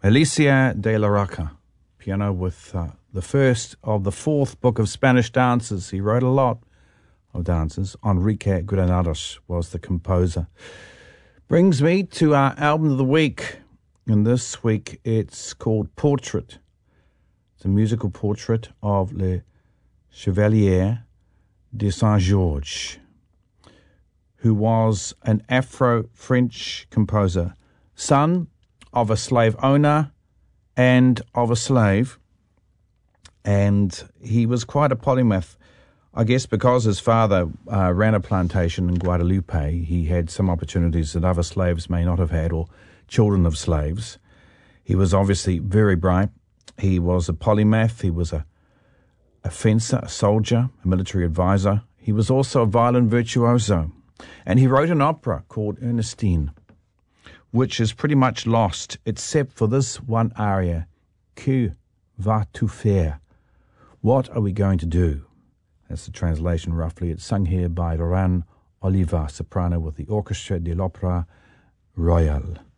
Alicia de la Roca, piano with the first of the fourth book of Spanish dances. He wrote a lot of dances. Enrique Granados was the composer. Brings me to our album of the week. And this week it's called Portrait. It's a musical portrait of Le Chevalier de Saint-Georges, who was an Afro-French composer, son of a slave owner and of a slave. And he was quite a polymath. I guess because his father ran a plantation in Guadalupe, he had some opportunities that other slaves may not have had, or children of slaves. He was obviously very bright. He was a polymath. He was a fencer, a soldier, a military advisor. He was also a violin virtuoso. And he wrote an opera called Ernestine, which is pretty much lost, except for this one aria, Que vas-tu faire? What are we going to do? That's the translation roughly. It's sung here by Loran Oliva, soprano with the Orchestra de l'Opéra Royale.